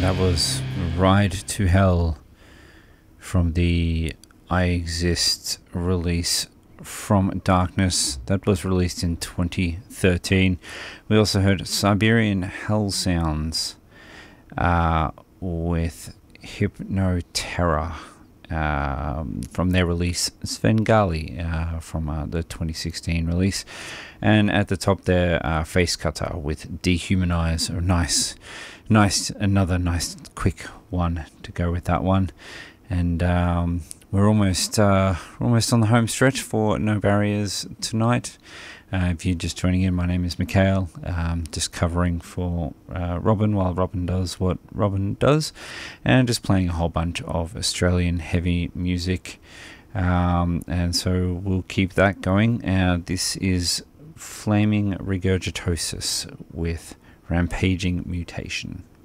That was Ride to Hell from the I Exist release From Darkness. That was released in 2013. We also heard Siberian Hell Sounds with Hypnoterror from their release Svengali from the 2016 release. And at the top there, Face Cutter with Dehumanize. Another nice quick one to go with that one. And we're almost on the home stretch for No Barriers tonight. If you're just joining in, my name is Mikhail, just covering for Robin while Robin does what Robin does, and just playing a whole bunch of Australian heavy music. And so we'll keep that going. This is Flaming Regurgitosis with Rampaging Mutation.